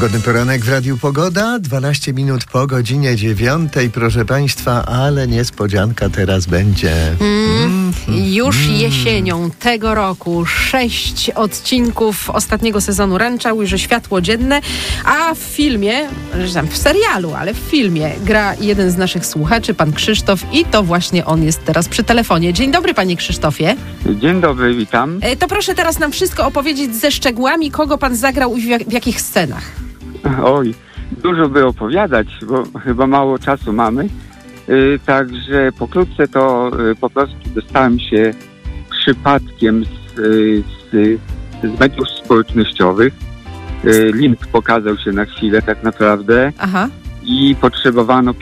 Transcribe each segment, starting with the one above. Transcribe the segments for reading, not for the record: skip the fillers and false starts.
Pogodny poranek w Radiu Pogoda, 12 minut po godzinie 9, proszę Państwa, ale niespodzianka teraz będzie. Już jesienią tego roku 6 odcinków ostatniego sezonu Rancha ujrzy światło dzienne, a w filmie, w serialu, ale w filmie gra jeden z naszych słuchaczy, pan Krzysztof, i to właśnie on jest teraz przy telefonie. Dzień dobry, panie Krzysztofie. Dzień dobry, witam. To proszę teraz nam wszystko opowiedzieć ze szczegółami, kogo pan zagrał i w jakich scenach. Oj, dużo by opowiadać, bo chyba mało czasu mamy. Także pokrótce to po prostu dostałem się przypadkiem z mediów społecznościowych. Link pokazał się na chwilę tak naprawdę. Aha. I potrzebowano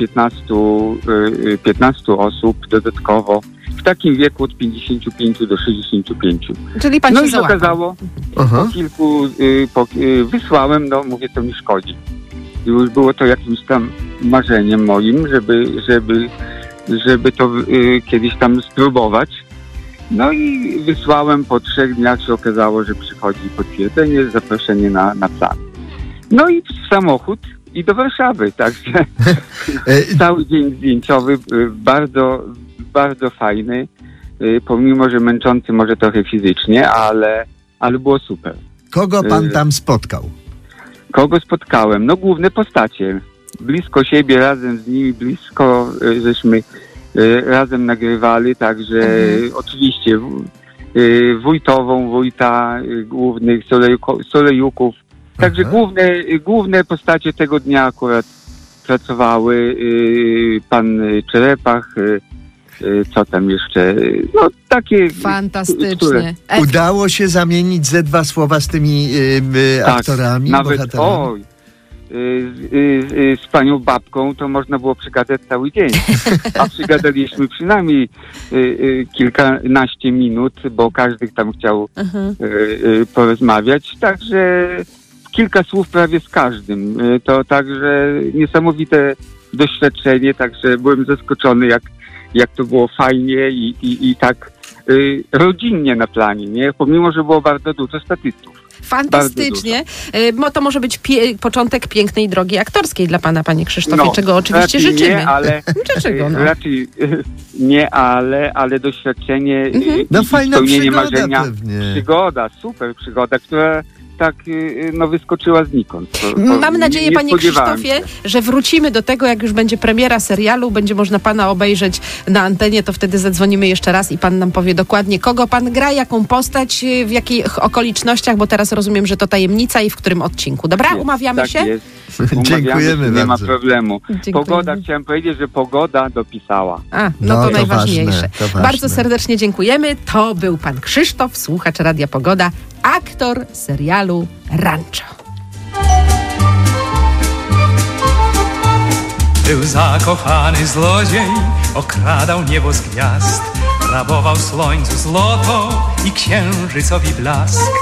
15 osób dodatkowo w takim wieku od 55 do 65. Czyli pan się załapał. Okazało, po kilku wysłałem, mówię, to mi szkodzi. Już było to jakimś tam marzeniem moim, żeby to kiedyś tam spróbować. No i wysłałem, po 3 dniach się okazało, że przychodzi potwierdzenie, zaproszenie na plan. No i w samochód i do Warszawy, także cały dzień zdjęciowy, bardzo, bardzo fajny, pomimo, że męczący może trochę fizycznie, ale było super. Kogo pan tam spotkał? Kogo spotkałem? Główne postacie. Blisko siebie, razem z nimi, żeśmy razem nagrywali, także oczywiście wójtową, wójta głównych, Solejuków. Także główne postacie tego dnia akurat pracowały. Pan Czerepach, co tam jeszcze? Takie... Fantastycznie. Udało się zamienić ze 2 słowa z tymi aktorami, nawet, bohaterami? Z panią babką to można było przygadać cały dzień. A przygadaliśmy przynajmniej kilkanaście minut, bo każdy tam chciał porozmawiać. Także kilka słów prawie z każdym. To także niesamowite doświadczenie, także byłem zaskoczony, jak to było fajnie i tak rodzinnie na planie, nie? Pomimo, że było bardzo dużo statystów. Fantastycznie. To może być początek pięknej drogi aktorskiej dla pana, panie Krzysztofie, czego oczywiście życzymy. Nie, ale dlaczego? Raczej nie, ale doświadczenie i fajna spełnienie przygoda marzenia. pewnie. Przygoda, super przygoda, która tak wyskoczyła znikąd. Mam nadzieję, panie Krzysztofie, że wrócimy do tego, jak już będzie premiera serialu, będzie można pana obejrzeć na antenie, to wtedy zadzwonimy jeszcze raz i pan nam powie dokładnie, kogo pan gra, jaką postać, w jakich okolicznościach, bo teraz rozumiem, że to tajemnica i w którym odcinku. Dobra? Umawiamy się? Jest. Dziękujemy się, nie bardzo. ma problemu. Dziękujemy. Pogoda, chciałem powiedzieć, że pogoda dopisała. To najważniejsze. Ważne. Bardzo serdecznie dziękujemy. To był pan Krzysztof, słuchacz Radia Pogoda, aktor serialu Rancho. Był zakochany zlodziej, okradał niebo z gwiazd, rabował słońcu złoto i księżycowi blask.